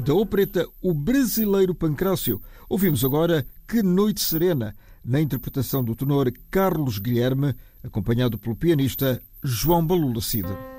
Da opereta O Brasileiro Pancrácio, ouvimos agora Que Noite Serena, na interpretação do tenor Carlos Guilherme, acompanhado pelo pianista João Balula Cide.